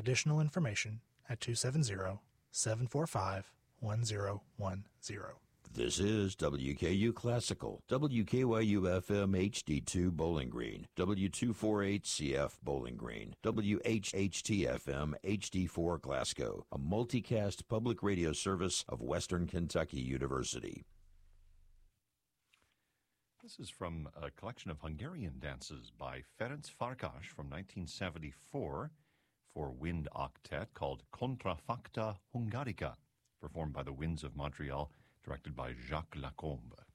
Additional information at 270-745-1010. This is WKU Classical, WKYU-FM HD2 Bowling Green, W248CF Bowling Green, WHHT-FM HD4 Glasgow, a multicast public radio service of Western Kentucky University. This is from a collection of Hungarian dances by Ferenc Farkas from 1974 for wind octet called Contrafacta Hungarica, performed by the Winds of Montreal, directed by Jacques Lacombe.